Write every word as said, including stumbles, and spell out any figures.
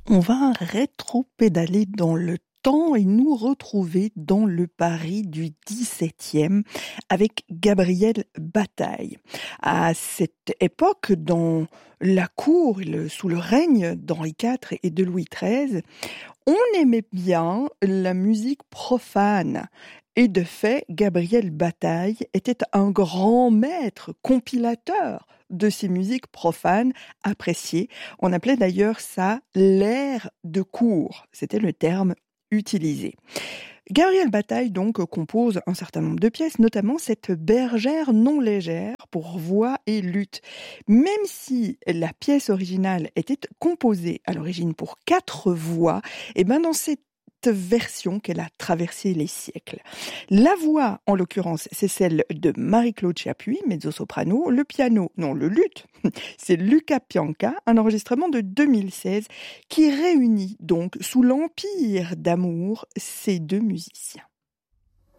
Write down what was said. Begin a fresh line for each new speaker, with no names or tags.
On va rétro-pédaler dans le temps et nous retrouver dans le Paris du dix-septième avec Gabriel Bataille. À cette époque, dans la cour, le- sous le règne d'Henri quatre et de Louis treize, on aimait bien la musique profane. Et de fait, Gabriel Bataille était un grand maître, compilateur de ces musiques profanes appréciées. On appelait d'ailleurs ça l'air de cour. C'était le terme utilisé. Gabriel Bataille donc compose un certain nombre de pièces, notamment cette bergère non légère pour voix et luth. Même si la pièce originale était composée à l'origine pour quatre voix, et ben dans cette version qu'elle a traversé les siècles. La voix, en l'occurrence, c'est celle de Marie-Claude Chapuis, mezzo-soprano. Le piano, non, le luth, c'est Luca Pianca, un enregistrement de deux mille seize qui réunit donc sous l'empire d'amour ces deux musiciens.